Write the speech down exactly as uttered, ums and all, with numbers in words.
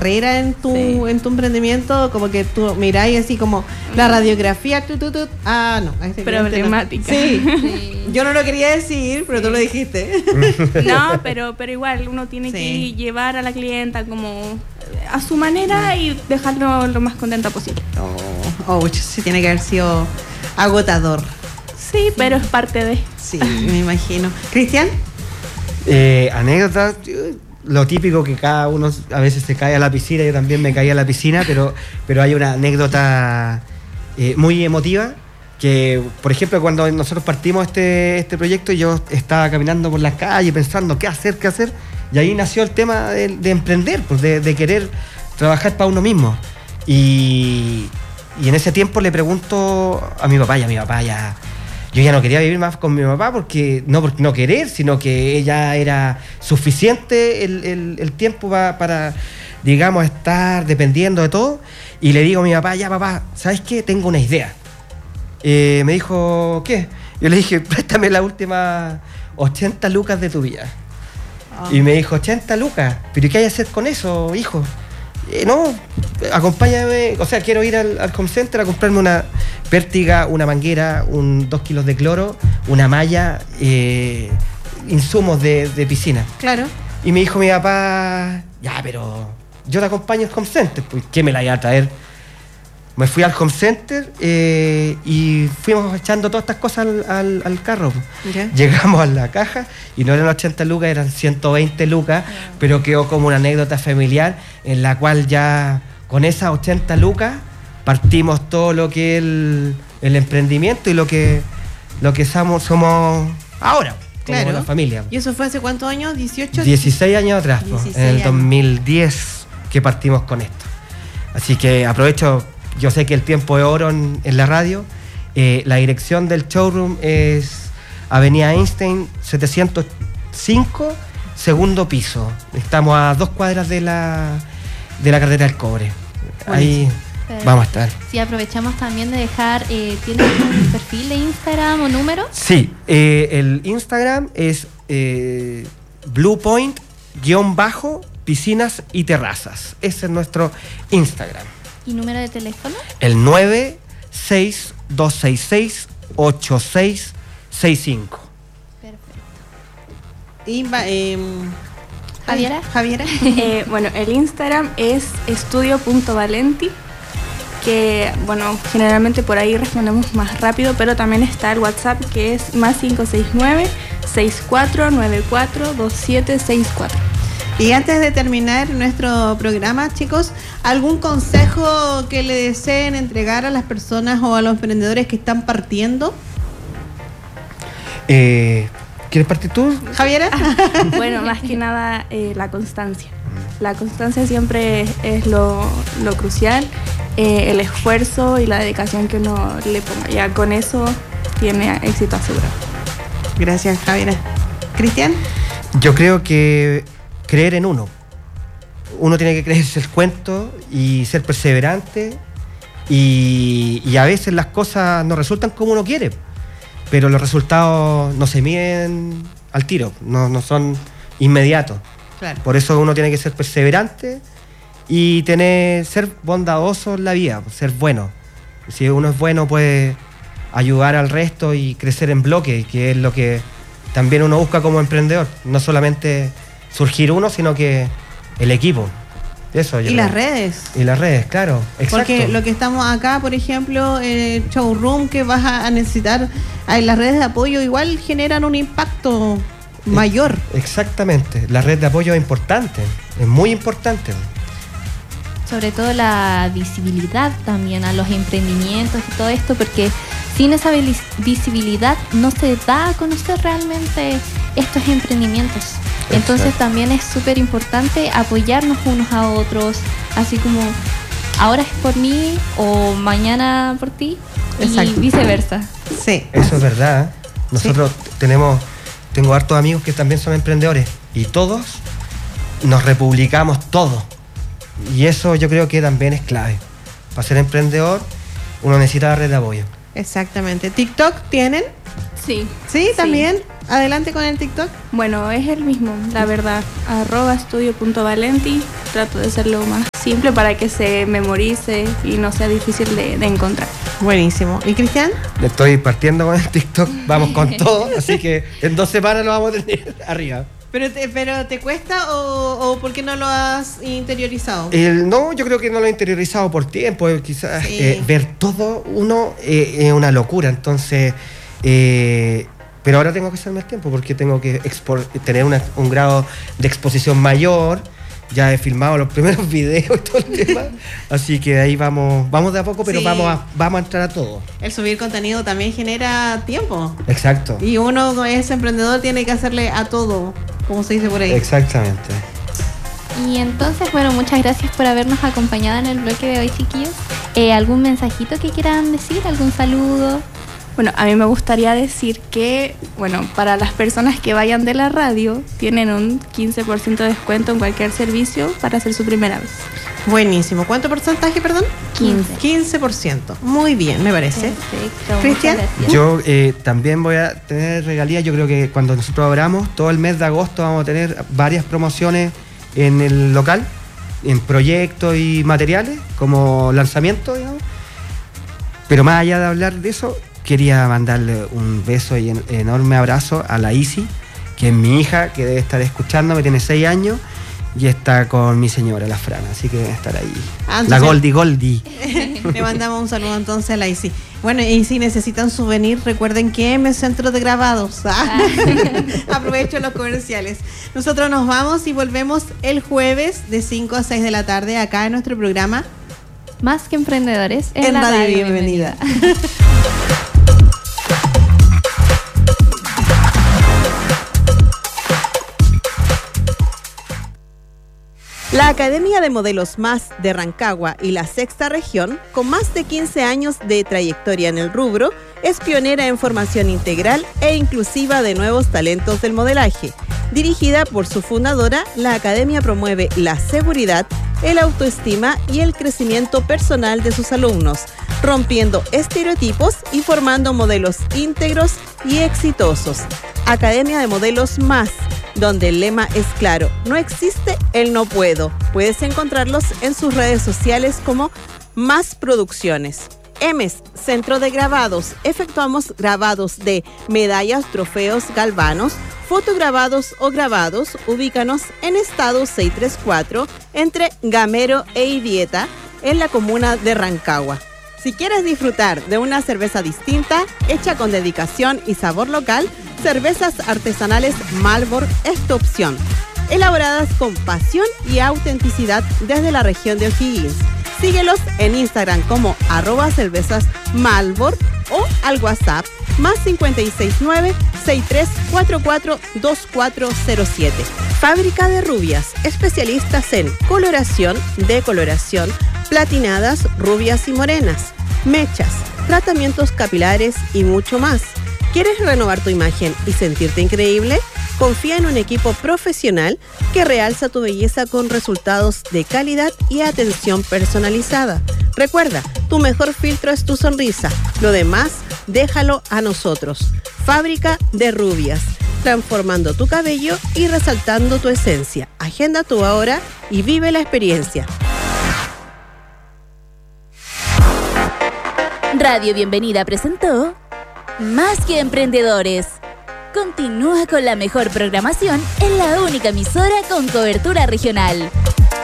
carrera en tu sí. en tu emprendimiento, como que tú miráis así como la radiografía, tu, tu, tu, ah, no. Este problemática. No. Sí. sí, yo no lo quería decir, pero sí. tú lo dijiste. No, pero, pero igual uno tiene sí. que llevar a la clienta como a su manera y dejarlo lo más contenta posible. Oh, oh sí tiene que haber sido agotador. Sí, pero es parte de... Sí, me imagino. ¿Cristian? Eh, anécdotas, lo típico que cada uno a veces se cae a la piscina, yo también me caí a la piscina, pero, pero hay una anécdota eh, muy emotiva, que por ejemplo cuando nosotros partimos este, este proyecto, yo estaba caminando por la calle pensando qué hacer, qué hacer, y ahí nació el tema de, de emprender, pues de, de querer trabajar para uno mismo. Y, y en ese tiempo le pregunto a mi papá, y a mi papá ya... Yo ya no quería vivir más con mi papá, porque no por no querer, sino que ella era suficiente el, el, el tiempo pa, para, digamos, estar dependiendo de todo. Y le digo a mi papá, ya papá, ¿sabes qué? Tengo una idea. Eh, me dijo, ¿qué? Yo le dije, préstame las últimas ochenta lucas de tu vida. Oh. Y me dijo, ochenta lucas, ¿pero qué hay que hacer con eso, hijo? Eh, no, acompáñame, o sea, quiero ir al, al home center a comprarme una pértiga, una manguera, un dos kilos de cloro, una malla, eh, insumos de, de piscina. Claro. Y me dijo mi papá, ya, pero yo te acompaño al home center, pues ¿qué me la iba a traer? Me fui al home center eh, y fuimos echando todas estas cosas al, al, al carro. Okay. Llegamos a la caja y no eran ochenta lucas, eran ciento veinte lucas, yeah. pero quedó como una anécdota familiar en la cual ya con esas ochenta lucas partimos todo lo que es el, el emprendimiento y lo que, lo que somos, somos ahora, claro. como la familia. ¿Y eso fue hace cuántos años? ¿dieciocho? dieciséis años atrás, dieciséis en el años. dos mil diez que partimos con esto. Así que aprovecho... Yo sé que el tiempo es oro en, en la radio. Eh, la dirección del showroom es Avenida Einstein setecientos cinco, segundo piso. Estamos a dos cuadras de la, de la carretera del cobre. Ahí Pero, vamos a estar. Si aprovechamos también de dejar, eh, ¿tienes un perfil de Instagram o número? Sí, eh, el Instagram es eh, Bluepoint-piscinas y terrazas. Ese es nuestro Instagram. ¿Y número de teléfono? El nueve seis dos seis seis ocho seis seis cinco. Perfecto. Y eh, Javiera. Javiera. Eh, bueno, el Instagram es estudio punto valenti, que bueno, generalmente por ahí respondemos más rápido, pero también está el WhatsApp, que es más cinco seis nueve seis cuatro nueve cuatro dos siete seis cuatro. Y antes de terminar nuestro programa, chicos, ¿algún consejo que le deseen entregar a las personas o a los emprendedores que están partiendo? Eh, ¿Quieres partir tú, Javiera? Bueno, más que nada eh, la constancia. La constancia siempre es, es lo, lo crucial, eh, el esfuerzo y la dedicación que uno le ponga. Ya con eso tiene éxito asegurado. Gracias, Javiera. ¿Cristian? Yo creo que creer en uno. Uno tiene que creerse el cuento y ser perseverante, y, y a veces las cosas no resultan como uno quiere, pero los resultados no se miden al tiro, no, no son inmediatos. Claro. Por eso uno tiene que ser perseverante y tener, ser bondadoso en la vida, ser bueno. Si uno es bueno, puede ayudar al resto y crecer en bloque, que es lo que también uno busca como emprendedor, no solamente surgir uno, sino que el equipo. Eso, yo y creo. las redes. Y las redes, claro. Exacto. Porque lo que estamos acá, por ejemplo, el showroom que vas a necesitar, las redes de apoyo igual generan un impacto mayor. Exactamente. La red de apoyo es importante, es muy importante. Sobre todo la visibilidad también a los emprendimientos y todo esto, porque sin esa visibilidad no se da a conocer realmente estos emprendimientos. Entonces Exacto. también es súper importante apoyarnos unos a otros, así como ahora es por mí o mañana por ti. Exacto. Y viceversa. Sí. Eso es verdad. Nosotros sí. tenemos, tengo hartos amigos que también son emprendedores y todos nos republicamos todos. Y eso yo creo que también es clave. Para ser emprendedor uno necesita la red de apoyo. Exactamente. ¿TikTok tienen? Sí. ¿Sí? ¿También? Sí. Adelante con el TikTok. Bueno, es el mismo, la verdad. Arroba estudio punto valenti. Trato de ser lo más simple para que se memorice y no sea difícil de, de encontrar. Buenísimo. ¿Y Cristian? Estoy partiendo con el TikTok, vamos con todo, así que en dos semanas lo vamos a tener arriba. ¿Pero te, pero te cuesta o, o por qué no lo has interiorizado? El, no, yo creo que no lo he interiorizado por tiempo, quizás Sí. eh, ver todo uno eh, es una locura, entonces, eh, pero ahora tengo que hacerme el tiempo porque tengo que expor, tener una, un grado de exposición mayor. Ya he filmado los primeros videos y todo el tema, así que ahí vamos, vamos de a poco, pero Sí. vamos a, vamos a entrar a todo. El subir contenido también genera tiempo. Exacto. Y uno como es emprendedor tiene que hacerle a todo, como se dice por ahí. Exactamente. Y entonces, bueno, muchas gracias por habernos acompañado en el bloque de hoy, chiquillos. Eh, ¿Algún mensajito que quieran decir? ¿Algún saludo? Bueno, a mí me gustaría decir que, bueno, para las personas que vayan de la radio, tienen un quince por ciento de descuento en cualquier servicio para hacer su primera vez. Buenísimo. ¿Cuánto porcentaje, perdón? quince. quince por ciento. Muy bien, me parece. Perfecto. Cristian, muchas gracias. Yo eh, también voy a tener regalías. Yo creo que cuando nosotros abramos, todo el mes de agosto vamos a tener varias promociones en el local, en proyectos y materiales, como lanzamiento, digamos. Pero más allá de hablar de eso, quería mandarle un beso y un enorme abrazo a la Isi, que es mi hija, que debe estar escuchándome, tiene seis años, y está con mi señora, la Frana, así que debe estar ahí. Ah, la entonces- Goldie Goldie. le mandamos un saludo entonces a la Isi. Bueno, y si necesitan souvenir, recuerden que M Centro de Grabados. ¿ah? Aprovecho los comerciales. Nosotros nos vamos y volvemos el jueves de cinco a seis de la tarde acá en nuestro programa Más que emprendedores en, en la Radio radio. Bienvenida. La Academia de Modelos Más de Rancagua y la Sexta Región, con más de quince años de trayectoria en el rubro, es pionera en formación integral e inclusiva de nuevos talentos del modelaje. Dirigida por su fundadora, la Academia promueve la seguridad, el autoestima y el crecimiento personal de sus alumnos, rompiendo estereotipos y formando modelos íntegros y exitosos. Academia de Modelos Más, donde el lema es claro, no existe el no puedo. Puedes encontrarlos en sus redes sociales como Más Producciones. M E S, Centro de Grabados. Efectuamos grabados de medallas, trofeos, galvanos, fotograbados o grabados. Ubícanos en estado seiscientos treinta y cuatro entre Gamero e Idieta, en la comuna de Rancagua. Si quieres disfrutar de una cerveza distinta, hecha con dedicación y sabor local, Cervezas Artesanales Malbor es tu opción. Elaboradas con pasión y autenticidad desde la región de O'Higgins. Síguelos en Instagram como arroba cervezas Malbor o al WhatsApp más cinco seis nueve, seis tres cuatro cuatro, dos cuatro cero siete. Fábrica de Rubias, especialistas en coloración, decoloración, platinadas, rubias y morenas, mechas, tratamientos capilares y mucho más. ¿Quieres renovar tu imagen y sentirte increíble? Confía en un equipo profesional que realza tu belleza con resultados de calidad y atención personalizada. Recuerda, tu mejor filtro es tu sonrisa. Lo demás, déjalo a nosotros. Fábrica de Rubias, transformando tu cabello y resaltando tu esencia. Agenda tu hora y vive la experiencia. Radio Bienvenida presentó Más que Emprendedores. Continúa con la mejor programación en la única emisora con cobertura regional.